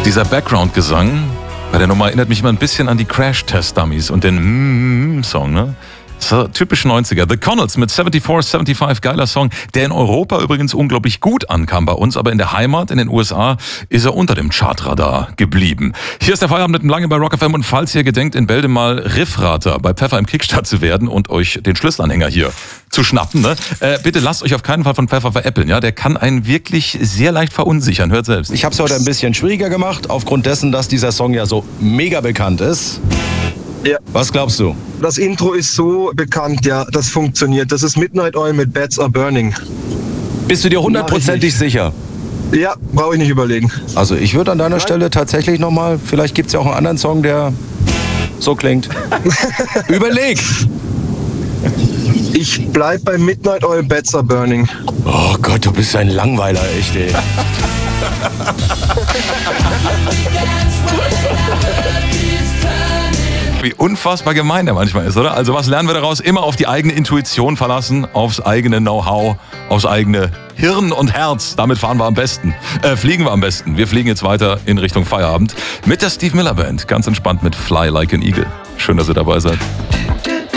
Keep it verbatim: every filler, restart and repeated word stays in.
Dieser Background-Gesang bei der Nummer erinnert mich immer ein bisschen an die Crash-Test-Dummies und den Mm-Song, ne? So, typisch neunziger. The Connells mit vierundsiebzig fünfundsiebzig, geiler Song, der in Europa übrigens unglaublich gut ankam bei uns, aber in der Heimat, in den U S A, ist er unter dem Chartradar geblieben. Hier ist der Feierabend mit dem Lange bei Rock F M und falls ihr gedenkt, in Bälde mal Riffrater bei Pfeffer im Kickstart zu werden und euch den Schlüsselanhänger hier zu schnappen, ne? Äh, bitte lasst euch auf keinen Fall von Pfeffer veräppeln, ja? Der kann einen wirklich sehr leicht verunsichern, hört selbst. Ich habe es heute ein bisschen schwieriger gemacht, aufgrund dessen, dass dieser Song ja so mega bekannt ist. Ja. Was glaubst du? Das Intro ist so bekannt, ja, das funktioniert. Das ist Midnight Oil mit Bats Are Burning. Bist du dir hundertprozentig sicher? Ja, brauche ich nicht überlegen. Also ich würde an deiner Nein. Stelle tatsächlich nochmal, vielleicht gibt es ja auch einen anderen Song, der so klingt. Überleg! Ich bleib bei Midnight Oil, Bats Are Burning. Oh Gott, du bist ein Langweiler, echt, ey. Wie unfassbar gemein der manchmal ist, oder? Also was lernen wir daraus? Immer auf die eigene Intuition verlassen, aufs eigene Know-how, aufs eigene Hirn und Herz. Damit fahren wir am besten. Äh, fliegen wir am besten. Wir fliegen jetzt weiter in Richtung Feierabend mit der Steve Miller Band. Ganz entspannt mit Fly Like an Eagle. Schön, dass ihr dabei seid.